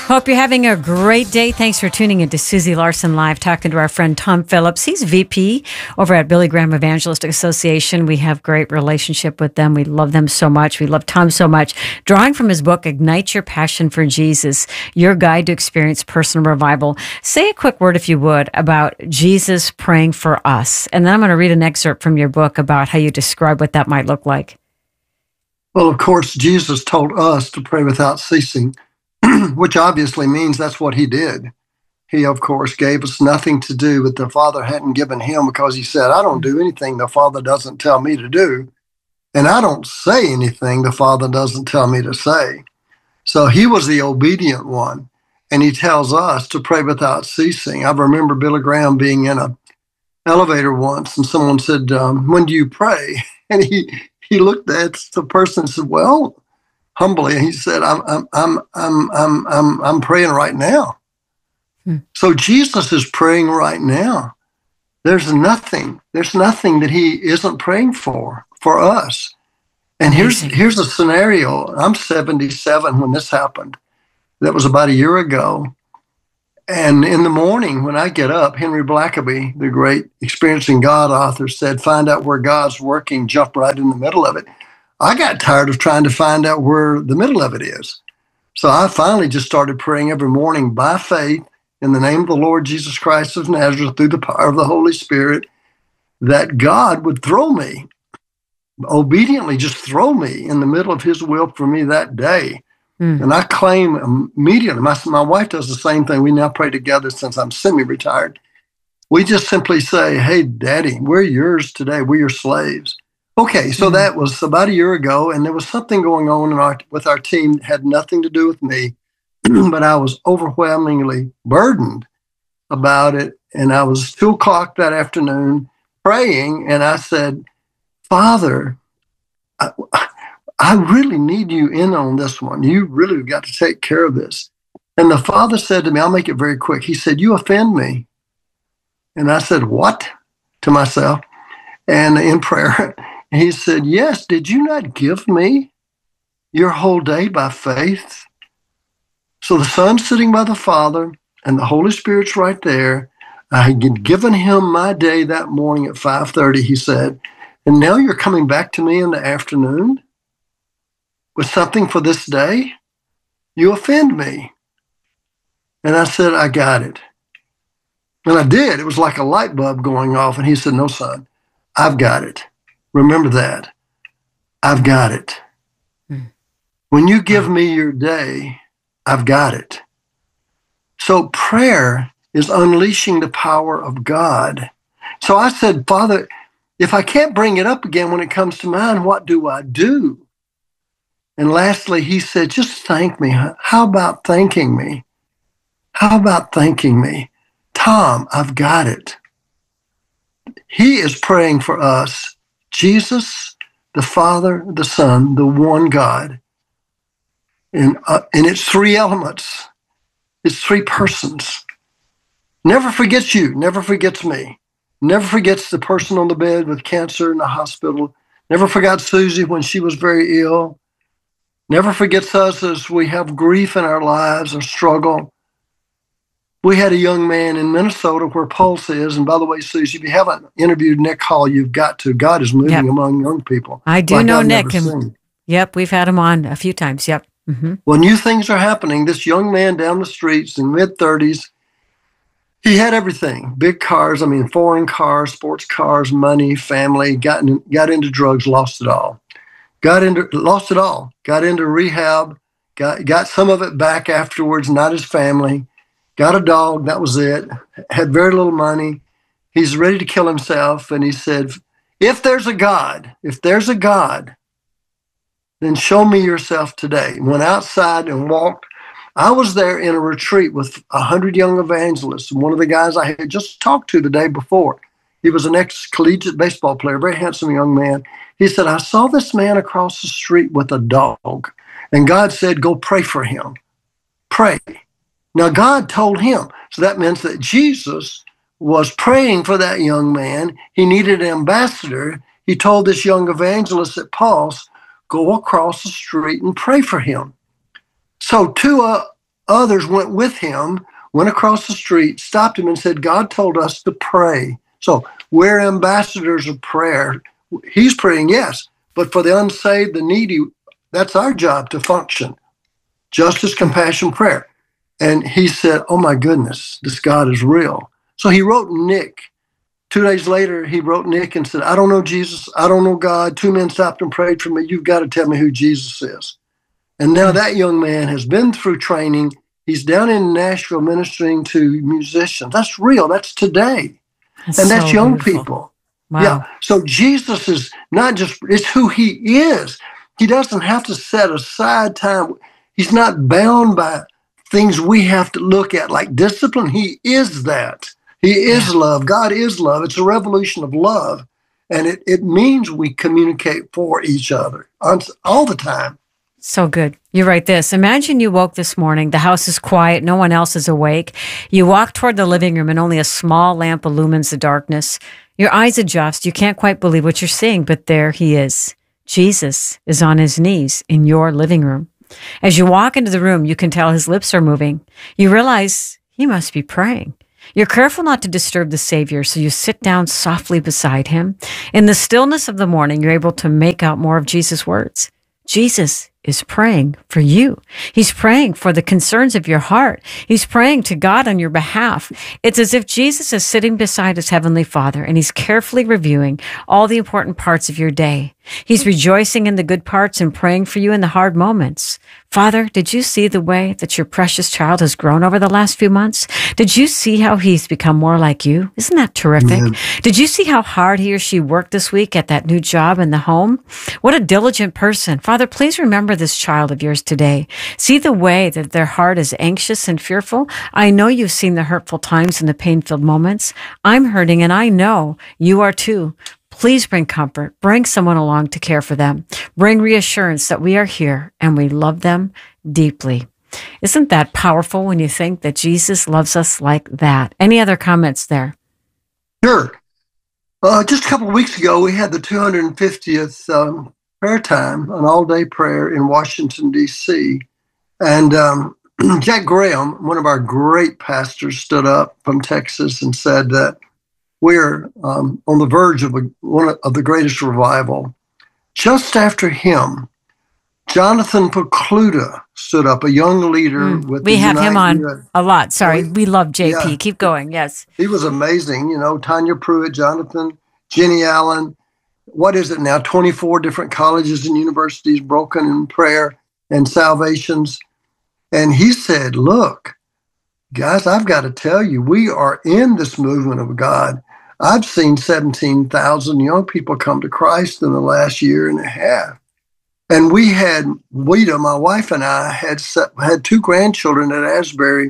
Hope you're having a great day. Thanks for tuning in to Susie Larson Live, talking to our friend Tom Phillips. He's VP over at Billy Graham Evangelistic Association. We have great relationship with them. We love them so much. We love Tom so much. Drawing from his book, Ignite Your Passion for Jesus, Your Guide to Experience Personal Revival. Say a quick word, if you would, about Jesus praying for us. And then I'm going to read an excerpt from your book about how you describe what that might look like. Well, of course, Jesus told us to pray without ceasing, which obviously means that's what he did. He, of course, gave us nothing to do that the Father hadn't given him, because he said, I don't do anything the Father doesn't tell me to do, and I don't say anything the Father doesn't tell me to say. So he was the obedient one, and he tells us to pray without ceasing. I remember Billy Graham being in an elevator once, and someone said, when do you pray? And he looked at the person and said, well, humbly, he said, I'm praying right now. So Jesus is praying right now. There's nothing that he isn't praying for us. And here's a scenario. I'm 77 when this happened. That was about a year ago. And in the morning when I get up, Henry Blackaby, the great Experiencing God author, said, find out where God's working, jump right in the middle of it. I got tired of trying to find out where the middle of it is. So I finally just started praying every morning by faith in the name of the Lord Jesus Christ of Nazareth, through the power of the Holy Spirit, that God would throw me, obediently just throw me in the middle of his will for me that day. And I claim immediately, my wife does the same thing. We now pray together since I'm semi-retired. We just simply say, hey, Daddy, we're yours today. We're your slaves. Okay, so that was about a year ago, and there was something going on with our team that had nothing to do with me, but I was overwhelmingly burdened about it. And I was 2:00 that afternoon praying, and I said, Father, I really need you in on this one. You really got to take care of this. And the Father said to me, I'll make it very quick. He said, you offend me. And I said, what? To myself, and in prayer. And he said, yes, did you not give me your whole day by faith? So the Son's sitting by the Father, and the Holy Spirit's right there. I had given him my day that morning at 5:30, he said, and now you're coming back to me in the afternoon with something for this day? You offend me. And I said, I got it. And I did. It was like a light bulb going off. And he said, no, son, I've got it. Remember that. I've got it. When you give me your day, I've got it. So prayer is unleashing the power of God. So I said, Father, if I can't bring it up again when it comes to mind, what do I do? And lastly, he said, just thank me. How about thanking me? How about thanking me? Tom, I've got it. He is praying for us. Jesus, the Father, the Son, the one God. And it's three elements. It's three persons. Never forgets you, never forgets me. Never forgets the person on the bed with cancer in the hospital. Never forgot Susie when she was very ill. Never forgets us as we have grief in our lives or struggle. We had a young man in Minnesota where Pulse is. And by the way, Susie, if you haven't interviewed Nick Hall, you've got to. God is moving among young people. I do know Nick. Yep, we've had him on a few times. Yep. Mm-hmm. Well, new things are happening. This young man down the streets in mid-30s, he had everything. Big cars, foreign cars, sports cars, money, family, got into drugs, lost it all. Got into rehab, got some of it back afterwards, not his family. Got a dog, that was it. Had very little money. He's ready to kill himself. And he said, if there's a God, then show me yourself today. Went outside and walked. I was there in a retreat with 100 young evangelists. And one of the guys I had just talked to the day before, he was an ex-collegiate baseball player, very handsome young man. He said, I saw this man across the street with a dog. And God said, go pray for him. Pray. Now, God told him. So that means that Jesus was praying for that young man. He needed an ambassador. He told this young evangelist at Pulse, go across the street and pray for him. So to others went with him, went across the street, stopped him and said, God told us to pray. So we're ambassadors of prayer. He's praying, yes, but for the unsaved, the needy, that's our job to function. Justice, compassion, prayer. And he said, oh my goodness, this God is real. So he wrote Nick. 2 days later, he wrote Nick and said, I don't know Jesus. I don't know God. 2 men stopped and prayed for me. You've got to tell me who Jesus is. And now that young man has been through training. He's down in Nashville ministering to musicians. That's real. That's today. That's young beautiful. People. Wow. Yeah. So Jesus is not just, it's who he is. He doesn't have to set aside time. He's not bound by things we have to look at like discipline. He is that. He is love. God is love. It's a revolution of love. And it means we communicate for each other all the time. So good. You write this. Imagine you woke this morning. The house is quiet. No one else is awake. You walk toward the living room and only a small lamp illumines the darkness. Your eyes adjust. You can't quite believe what you're seeing, but there he is. Jesus is on his knees in your living room. As you walk into the room, you can tell his lips are moving. You realize he must be praying. You're careful not to disturb the Savior, so you sit down softly beside him. In the stillness of the morning, you're able to make out more of Jesus' words. Jesus is praying for you. He's praying for the concerns of your heart. He's praying to God on your behalf. It's as if Jesus is sitting beside his heavenly Father, and he's carefully reviewing all the important parts of your day. He's rejoicing in the good parts and praying for you in the hard moments. Father, did you see the way that your precious child has grown over the last few months? Did you see how he's become more like you? Isn't that terrific? Amen. Did you see how hard he or she worked this week at that new job in the home? What a diligent person. Father, please remember this child of yours today. See the way that their heart is anxious and fearful. I know you've seen the hurtful times and the pain-filled moments. I'm hurting, and I know you are too. Please bring comfort. Bring someone along to care for them. Bring reassurance that we are here and we love them deeply. Isn't that powerful when you think that Jesus loves us like that? Any other comments there? Sure. Just a couple of weeks ago, we had the 250th prayer time, an all-day prayer in Washington, D.C. And Jack Graham, one of our great pastors, stood up from Texas and said that we're on the verge of one of the greatest revival. Just after him, Jonathan Pokluda stood up, a young leader with we have him on a lot. Sorry, we love JP. Yeah. Keep going. Yes. He was amazing. You know, Tanya Pruitt, Jonathan, Jenny Allen. What is it now? 24 different colleges and universities broken in prayer and salvations. And he said, look, guys, I've got to tell you, we are in this movement of God. I've seen 17,000 young people come to Christ in the last year and a half. And Weta, my wife and I, had 2 grandchildren at Asbury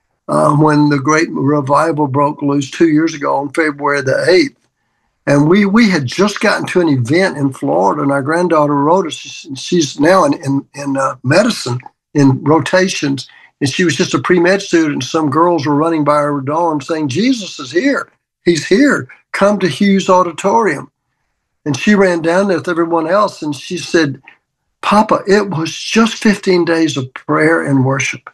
when the great revival broke loose 2 years ago on February the 8th. And we had just gotten to an event in Florida, and our granddaughter wrote us. She's now in medicine, in rotations, and she was just a pre-med student. Some girls were running by her dorm saying, Jesus is here. He's here. Come to Hughes Auditorium. And she ran down there with everyone else, and she said, Papa, it was just 15 days of prayer and worship.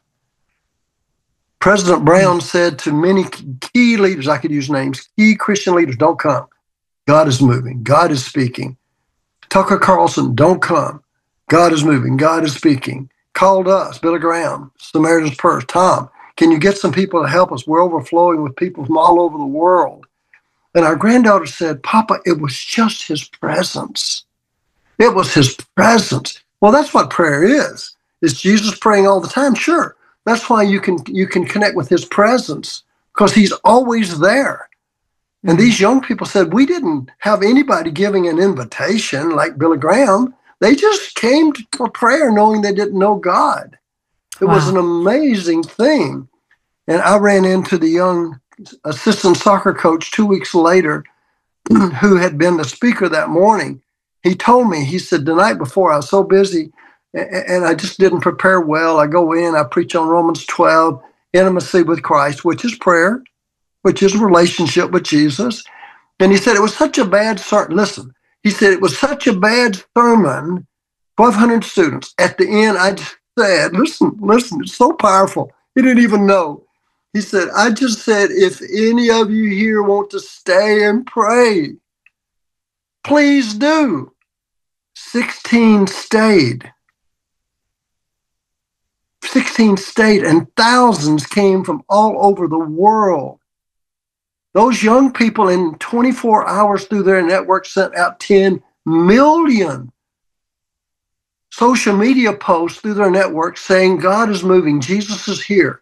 President Brown said to many key leaders, I could use names, key Christian leaders, don't come. God is moving. God is speaking. Tucker Carlson, don't come. God is moving. God is speaking. Called us, Billy Graham, Samaritan's Purse. Tom, can you get some people to help us? We're overflowing with people from all over the world. And our granddaughter said, Papa, it was just his presence. It was his presence. Well, that's what prayer is. Is Jesus praying all the time? Sure. That's why you can connect with his presence, because he's always there. And these young people said, we didn't have anybody giving an invitation like Billy Graham. They just came for prayer knowing they didn't know God. It was an amazing thing. And I ran into the young assistant soccer coach 2 weeks later who had been the speaker that morning. He told me, he said, the night before I was so busy and I just didn't prepare well. I go in, I preach on Romans 12, intimacy with Christ, which is prayer, which is a relationship with Jesus. And he said, it was such a bad sermon. Listen, he said, it was such a bad sermon, 1,200 students. At the end, said, listen, it's so powerful. He didn't even know. He said, I just said, if any of you here want to stay and pray, please do. 16 stayed. 16 stayed, and thousands came from all over the world. Those young people in 24 hours through their network sent out 10 million social media posts through their network saying God is moving, Jesus is here.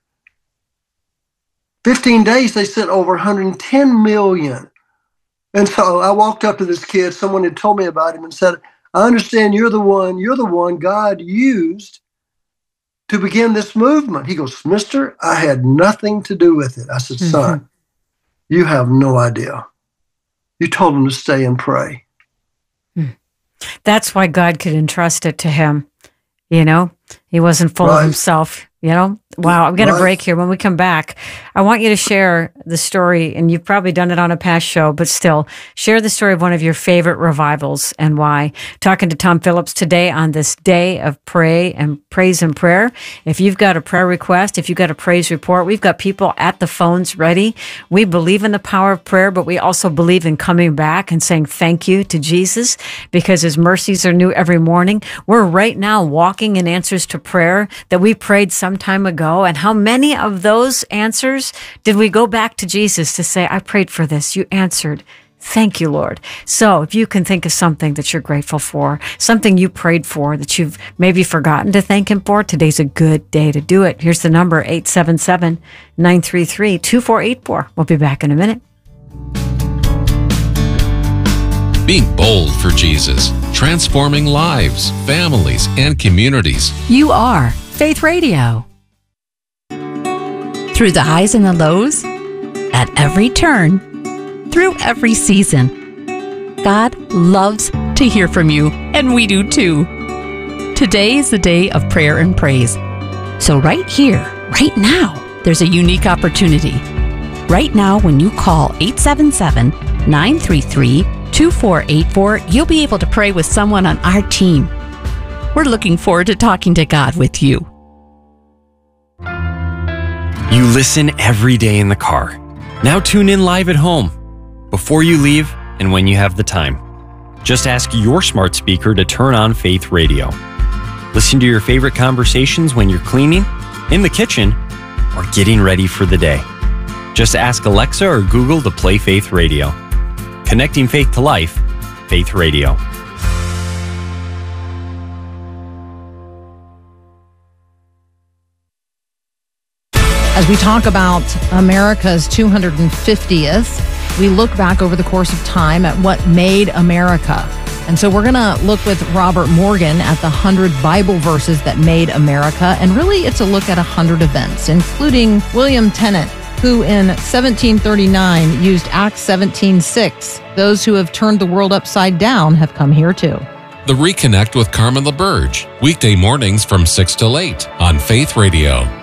15 days, they sent over 110 million. And so I walked up to this kid, someone had told me about him and said, I understand you're the one God used to begin this movement. He goes, Mister, I had nothing to do with it. I said, son, you have no idea. You told him to stay and pray. That's why God could entrust it to him. You know, he wasn't full of himself, you know. Wow, I'm going to break here. When we come back, I want you to share the story, and you've probably done it on a past show, but still, share the story of one of your favorite revivals and why. Talking to Tom Phillips today on this day of praise and prayer. If you've got a prayer request, if you've got a praise report, we've got people at the phones ready. We believe in the power of prayer, but we also believe in coming back and saying thank you to Jesus because his mercies are new every morning. We're right now walking in answers to prayer that we prayed some time ago. And how many of those answers did we go back to Jesus to say, I prayed for this, you answered. Thank you, Lord. So if you can think of something that you're grateful for, something you prayed for that you've maybe forgotten to thank him for, today's a good day to do it. Here's the number, 877-933-2484. We'll be back in a minute. Being bold for Jesus, transforming lives, families, and communities. You are Faith Radio. Through the highs and the lows, at every turn, through every season, God loves to hear from you, and we do too. Today is the day of prayer and praise. So right here, right now, there's a unique opportunity. Right now, when you call 877-933-2484, you'll be able to pray with someone on our team. We're looking forward to talking to God with you. You listen every day in the car. Now tune in live at home, before you leave and when you have the time. Just ask your smart speaker to turn on Faith Radio. Listen to your favorite conversations when you're cleaning, in the kitchen, or getting ready for the day. Just ask Alexa or Google to play Faith Radio. Connecting faith to life, Faith Radio. As we talk about America's 250th, we look back over the course of time at what made America. And so we're going to look with Robert Morgan at the 100 Bible verses that made America. And really, it's a look at 100 events, including William Tennant, who in 1739 used Acts 17:6. Those who have turned the world upside down have come here too. The Reconnect with Carmen LaBerge, weekday mornings from 6 till 8 on Faith Radio.